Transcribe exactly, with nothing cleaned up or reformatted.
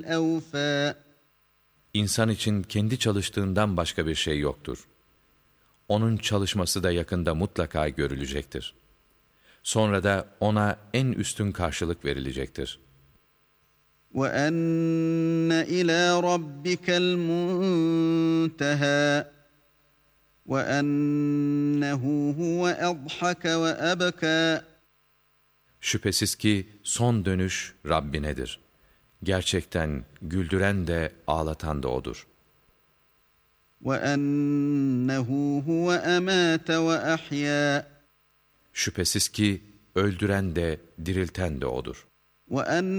الْأَوْفَى İnsan için kendi çalıştığından başka bir şey yoktur. Onun çalışması da yakında mutlaka görülecektir. Sonra da ona en üstün karşılık verilecektir. وَأَنَّ إِلَى رَبِّكَ الْمُنْتَهَى وَأَنَّهُ هُوَ أَضْحَكَ وَأَبْكَى Şüphesiz ki son dönüş Rabbinedir. Gerçekten güldüren de ağlatan da O'dur. وَأَنَّهُ هُوَ أَمَاتَ وَأَحْيَا Şüphesiz ki öldüren de dirilten de O'dur. وَأَنَّ